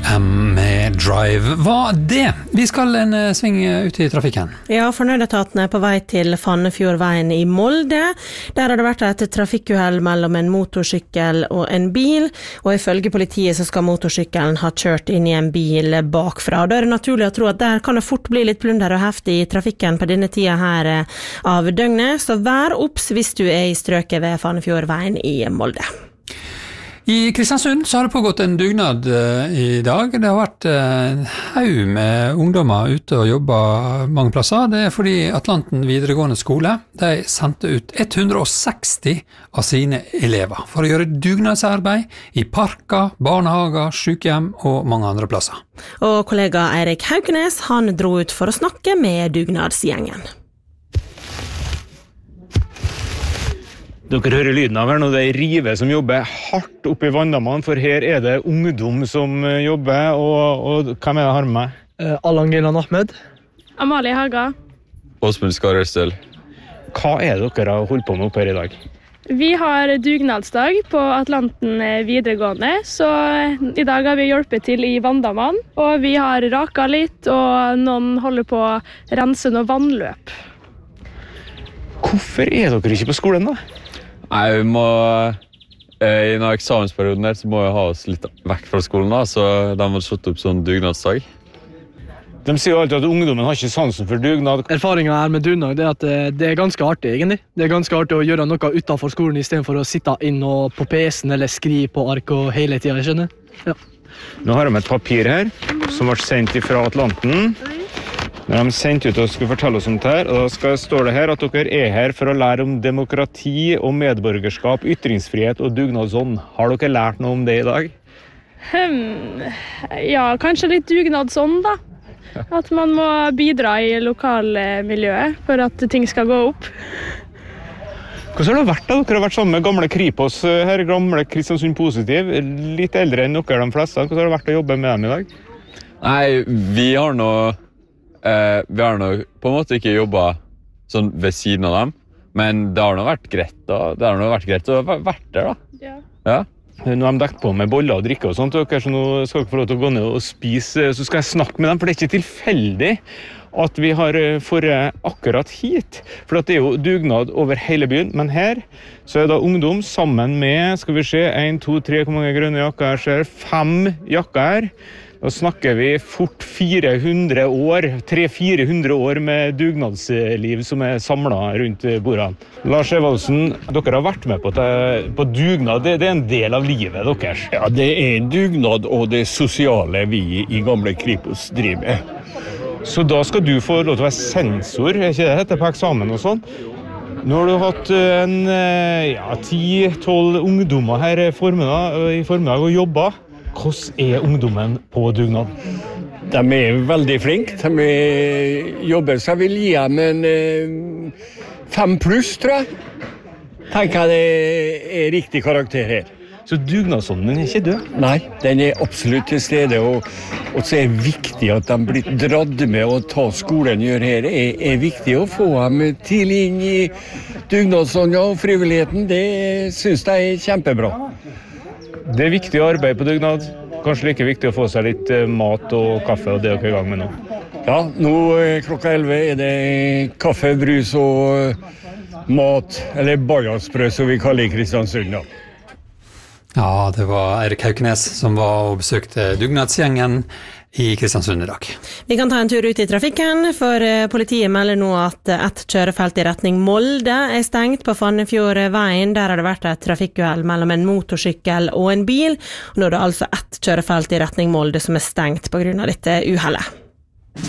med Drive var det. Vi skal en sving ut i trafikken. Ja, fornøydetatene på vei til Fannefjordveien i Molde. Der har det vært et trafikkuhell mellom en motorsykkel og en bil, og ifølge politiet så skal motorsykkelen ha kjørt inn i en bil bakfra. Da er det naturlig å tro at der kan det fort bli litt plunder og heftig i trafikken på denne tida her av døgnet, så vær obs hvis du er i strøket ved Fannefjordveien i Molde. I Kristiansund så har det pågått en dugnad i dag. Det har vært en haug med ungdommer ute og jobber mange plasser. Det er fordi Atlanten videregående skole de sendte ut 160 av sine elever for å gjøre dugnadsarbeid i parker, barnehager, sykehjem og mange andre plasser. Og kollega Eirik Haukenes, han dro ut for å snakke med dugnadsgjengen. Dere hører lyden av her nå, det er Rive som jobber hardt oppe i Vandamann, for her er det ungdom som jobber, og hvem er det her med meg? Allan Gillan Ahmed. Amalie Haga. Åsmund Skarrestøl. Hva er det dere har holdt på med oppe her i dag? Vi har dugnadsdag på Atlanten videregående, så i dag har vi hjulpet til i Vandamann, og vi har raka litt, og noen holder på å rense noe vannløp. Hvorfor er dere ikke på skolen da? Nei, vi må i denne eksamensperioden her, så må vi ha oss litt vekk fra skolen da, så de må slutte opp sånn dugnadsdag. De sier jo alltid at ungdommen har ikke sansen for dugnad. Erfaringen her med dugnad er at det er ganske artig egentlig. Det er ganske artig å gjøre noe utenfor skolen i stedet for å sitte inn og på PC-en eller skrive på ark og hele tiden, jeg skjønner. Ja. Nå har de et papir her, som ble sendt fra Atlanten. Når de sendte ut og skulle fortelle oss om det her, og da står det her at dere er her for å lære om demokrati og medborgerskap, ytringsfrihet og dugnadsånd. Har dere lært noe om det i dag? Ja, kanskje litt dugnadsånd da. At man må bidra i lokalmiljøet for at ting skal gå opp. Hvordan har det vært da? Dere har vært sammen med gamle Kripos her, gamle Kristiansund Positiv, litt eldre enn dere de fleste. Hvordan har det vært å jobbe med dem i dag? Nei, vi har nå på en måte ikke jobbet sånn ved siden av dem, men det har nå vært greit da. Det har nå vært greit å ha vært der da. Ja. Nå har de dekt på med boller og drikke og sånt, dere, så nå skal dere få lov til å gå ned og spise, så skal jeg snakke med dem, for det er ikke tilfeldig at vi har forret akkurat hit, for det er jo dugnad over hele byen, men her så er det ungdom sammen med, skal vi se, 1, 2, 3, hvor mange grønne jakker her, så er det 5 jakker her. Da snakker vi fort 400 år, 300-400 år med dugnadsliv som er samlet rundt bordene. Lars Evalsen, dere har vært med på dugnad, det er en del av livet deres. Ja, det er dugnad og det sosiale vi i gamle Kripos driver med. Så da skal du få lov til å være sensor, er ikke det heter på eksamen og sånn? Nå har du hatt 10-12 ungdommer her i formiddag og jobbet. Hvordan er ungdommen på dugnad? De er veldig flinke. De jobber, så jeg vil gi dem en 5+, tror jeg. Tenker jeg det er riktig karakter her. Så dugnadsånden er ikke død? Nei, den er absolutt til stede, og så er det viktig at de blir dratt med å ta skolen gjør her. Det er viktig å få dem tidlig inn i dugnadsånden og frivilligheten. Det synes jeg er kjempebra. Det er viktig å arbeide på dugnad. Kanskje like viktig å få seg litt mat og kaffe, og det er dere i gang med nå. Ja, nå klokka 11 er det kaffe, brus og mat, eller bajasbrød som vi kaller i Kristiansund da. Ja, det var Eirik Haukenes som var og besøkte dugnadsgjengen i Kristiansund i dag. Vi kan ta en tur ut i trafikken, for politiet melder nå at et kjørefelt i retning Molde er stengt på Fannefjordveien. Der har det vært et trafikkuhell mellom en motorsykkel og en bil, og nå er det altså et kjørefelt i retning Molde som er stengt på grunn av dette uhellet.